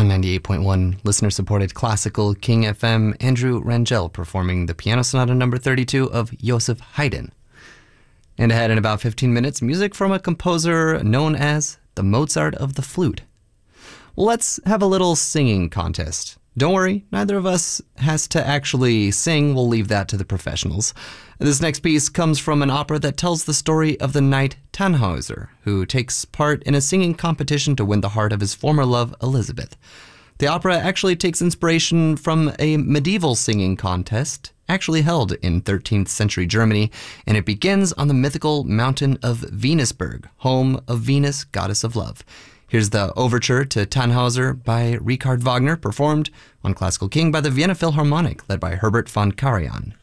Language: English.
On 98.1, listener-supported classical King FM, Andrew Rangel performing the Piano Sonata No. 32 of Joseph Haydn. And ahead in about 15 minutes, music from a composer known as the Mozart of the flute. Well, let's have a little singing contest. Don't worry, neither of us has to actually sing. We'll leave that to the professionals. This next piece comes from an opera that tells the story of the knight Tannhäuser, who takes part in a singing competition to win the heart of his former love, Elizabeth. The opera actually takes inspiration from a medieval singing contest actually held in 13th century Germany, and it begins on the mythical mountain of Venusberg, home of Venus, goddess of love. Here's the overture to Tannhäuser by Richard Wagner, performed on Classical King by the Vienna Philharmonic, led by Herbert von Karajan.